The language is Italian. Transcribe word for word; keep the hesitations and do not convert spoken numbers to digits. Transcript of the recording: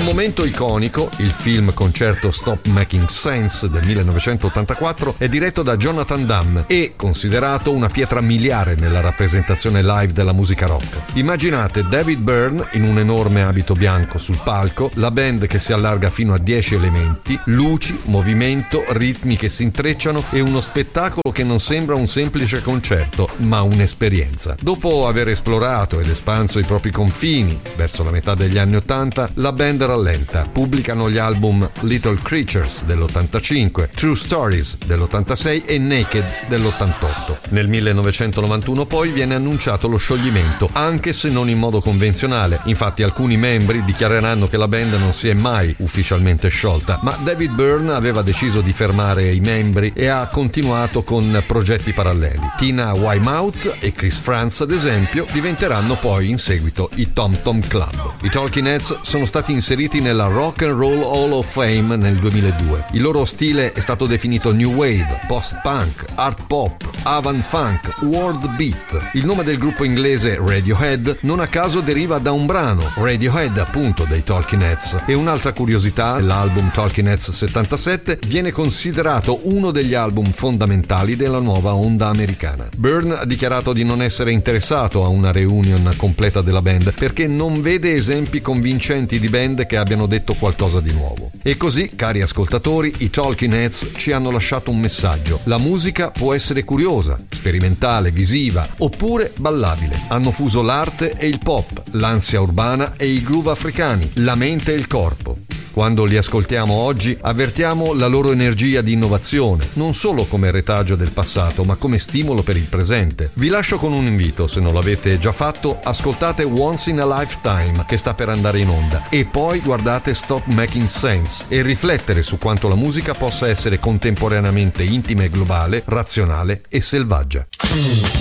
momento iconico, il film concerto Stop Making Sense del millenovecentottantaquattro è diretto da Jonathan Damm e considerato una pietra miliare nella rappresentazione live della musica rock. Immaginate David Byrne in un enorme abito bianco sul palco, la band che si allarga fino a dieci elementi, luci, movimento, ritmi che si intrecciano e uno spettacolo che non sembra un semplice concerto, ma un'esperienza. Dopo aver esplorato ed espanso i propri confini verso la metà degli anni ottanta, la band rallenta. Pubblicano gli album Little Creatures dell'ottantacinque, True Stories dell'ottantasei e Naked dell'ottantotto. Nel millenovecentonovantuno poi viene annunciato lo scioglimento, anche se non in modo convenzionale. Infatti alcuni membri dichiareranno che la band non si è mai ufficialmente sciolta, ma David Byrne aveva deciso di fermare i membri e ha continuato con progetti paralleli. Tina Weymouth e Chris Frantz, ad esempio, diventeranno poi in seguito i Tom Tom Club. I Talking Heads sono stati inseriti nella Rock and Roll Hall of Fame nel duemiladue. Il loro stile è stato definito New Wave, Post-Punk, Art Pop, Avant Funk, World Beat. Il nome del gruppo inglese Radiohead non a caso deriva da un brano, Radiohead appunto, dei Talking Heads. E un'altra curiosità, l'album Talking Heads settantasette viene considerato uno degli album fondamentali della nuova onda americana. Byrne ha dichiarato di non essere interessato a una reunion completa della band perché non vede esempi convincenti di band che abbiano detto qualcosa di nuovo. E così, cari ascoltatori, i Talking Heads ci hanno lasciato un messaggio: la musica può essere curiosa, sperimentale, visiva oppure ballabile. Hanno fuso l'arte e il pop, l'ansia urbana e i groove africani, la mente e il corpo. Quando li ascoltiamo oggi avvertiamo la loro energia di innovazione, non solo come retaggio del passato, ma come stimolo per il presente. Vi lascio con un invito: se non l'avete già fatto, ascoltate Once in a Lifetime, che sta per andare in onda, e poi guardate Stop Making Sense e riflettere su quanto la musica possa essere contemporaneamente intima e globale, razionale e selvaggia.